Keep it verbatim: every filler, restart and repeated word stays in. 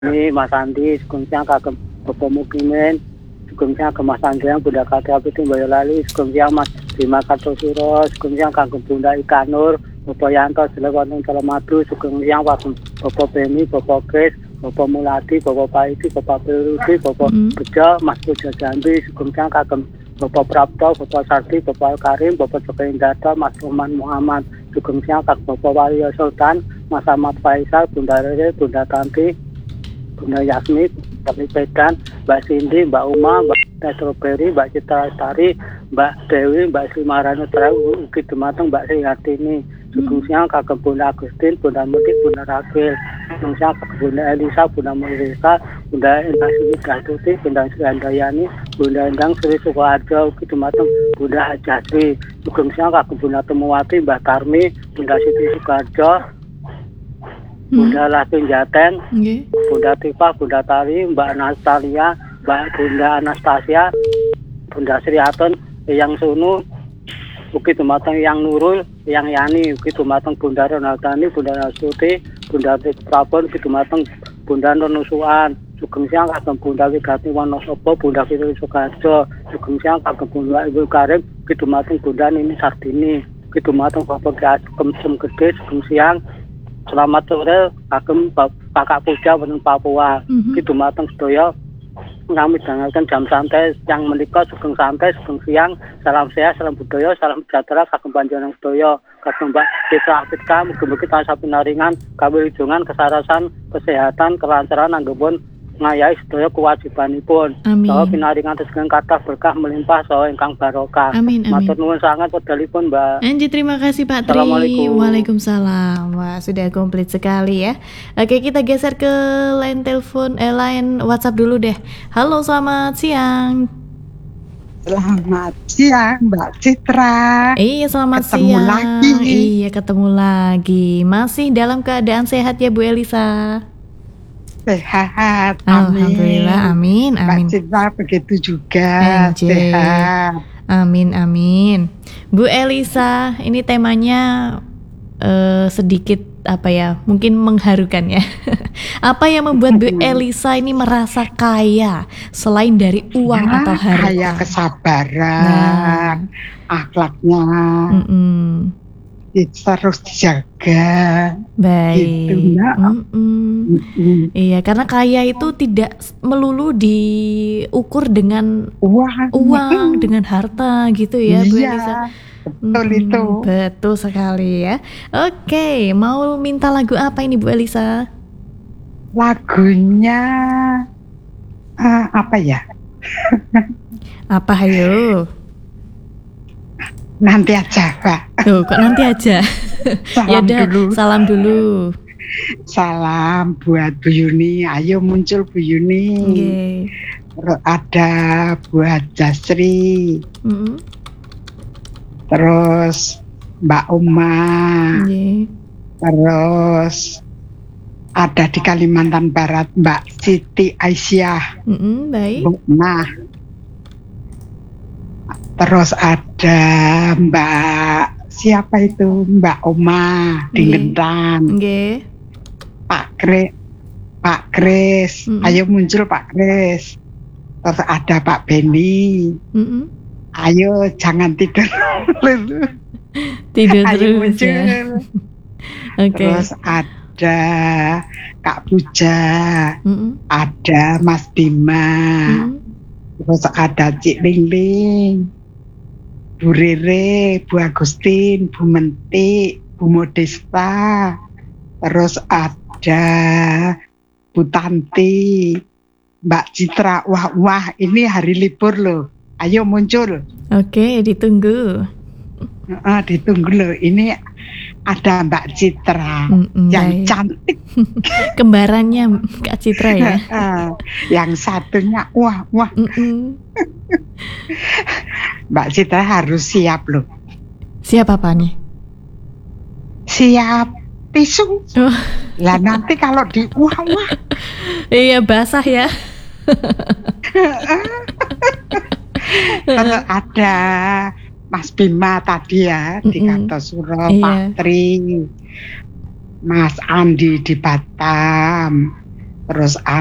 Ini Mas Andi, sugeng siang kagem Bapak Mukimin, sugeng siang ke Mas Andrian, Bunda Katia Piting Boyolali, sugeng siang Mas Bima Kartosuro, sugeng siang kagem Bunda Ika Nur, Bapak Yanto, Jelek Wonten Telemadu, sugeng siang kagem Bapak Beni, Bapak Kris, Bapak Muladi, Bapak Paidi, Bapak Pirudi, Bapak Mm. Bejo, Mas Puja Jambi, sugeng siang kagem Bapak Prapto, Bapak Sardi, Bapak Karim, Bapak Joko Indarto, Mas Roman Muhammad, sugeng siang kagem Bapak Wario Sultan, Mas Ahmad Faisal, Bunda Rere, Bunda Tanti, Bunda Yasmi, Mbak Pedan, Mbak Cindy, Mbak Uma, Mbak Strawberry, Mbak Citra Lestari, Mbak Dewi, Mbak Sri Maharani Terawu, Uki Dumateng, Mbak Sri Hartini, sugeng siang kagem Bunda Agustin, Bunda Mudik, Bunda Ragil, sugeng siang kagem Bunda Elisa, Bunda Melisa, Bunda Endang Sri Dastuti, Bunda Sri Handayani, Bunda Endang Sri Sukoharjo, Uki Dumateng, Bunda Hajasri, sugeng siang kagem Bunda Temuwati, Mbak Tarmi, Bunda Siti Sukoharjo, Bunda Latin Jateng, Nggih. Bunda Tifa, Bunda Tari, Mbak Nastalia, Mbak Bunda Anastasia, Bunda Sri Aton, Yang Sunu, Uki Dumateng Yang Nurul, Yang Yani, Uki Dumateng Bunda Ronaldani, Bunda Nasuti, Bunda Prabon, Uki Dumateng Bunda Nonusuan, sugeng siang kagem Bunda Wigati Wonosobo, Bunda Fitri Sukarjo, sugeng siang kagem Bunda Ibu Karim, Uki Dumateng Bunda Nini Sardini, Uki Dumateng Bapak Kiagem Sem Gede, sugeng siang. Selamat sore kagem Kakak Puja wonten Papua. Mhm. Ki dumateng sedaya kami dangaken jam santai yang menika sugeng santai sugeng siang. Salam sehat, salam budaya, salam sejahtera kagem panjenengan sedaya. Kagem Mbak Citra Apitka, mugi-mugi tansah pinaringan kawilujengan, kesarasan, kesehatan, kelancaran anggepun ngayahi sedaya kewajibanipun. Amin. Saha pinaringan rezeki kathah berkah melimpah saha ingkang barokah. Amin, amin. Matur nuwun sangat wedalipun Mbak. Anji, terima kasih Pak Tri. Assalamualaikum. Waalaikumsalam. Wah, sudah komplit sekali ya. Oke, kita geser ke line telepon, eh line WhatsApp dulu deh. Halo, selamat siang. Selamat siang Mbak Citra. Iya, selamat Ketemu siang. lagi. Iya, ketemu lagi. Masih dalam keadaan sehat ya Bu Elisa? Sehat, Alhamdulillah, amin, Mbak amin. Citra begitu juga, Anjay. sehat. Amin, amin. Bu Elisa, ini temanya eh, sedikit apa ya, mungkin mengharukan ya. Apa yang membuat Bu Elisa ini merasa kaya selain dari uang Ya, atau harta? kayak kesabaran, akhlaknya Mm-mm. terus dijaga. Baik. Gitu, Mbak. Mm-mm. Mm-mm. Iya, karena kaya itu tidak melulu diukur dengan Uang, uang, dengan harta gitu ya, Bu iya, Elisa. betul Mm-mm, itu. betul sekali ya. Oke, mau minta lagu apa ini Bu Elisa? Lagunya eh, apa ya? Apa hayo? Nanti aja, Pak. Tuh, kok nanti aja. Salam Yaudah, dulu. salam dulu. Salam buat Bu Yuni, ayo muncul Bu Yuni. Oke. Terus ada buat Jasri, Mm-mm. terus Mbak Uma, Oke. terus ada di Kalimantan Barat Mbak Siti Aisyah, Mm-mm, baik. Bu Nah, terus ada Mbak siapa itu Mbak Oma di Oke. Gentan, Oke. Pak Kris, Pak Kris, Mm-mm. ayo muncul Pak Kris. Terus ada Pak Beni, Mm-mm. ayo jangan tidur. Tidur Ayo terus muncul. ya. Oke. Terus ada Kak Puja, Mm-mm. ada Mas Bima, Mm-mm. terus ada Cik Lingling, Bu Rere, Bu Agustin, Bu Menti, Bu Modesta, terus ada Bu Tanti, Mbak Citra. Wah, wah, ini hari libur loh. Ayo muncul. Oke, ditunggu. Ah, ditunggu loh. Ini ada Mbak Citra Mm-mm, yang baik. cantik. Kembarannya Kak Citra ya. Ah, yang satunya, wah, wah. Mm-mm. Mbak Citra harus siap loh. Siapa apa nih? Siap tisu. Oh, Lah nanti kalau di wah, wah. iya basah ya. Terus ada Mas Bima tadi ya di Mm-mm. Kartosuro, Iya. Pak Tri, Mas Andi di Batam, terus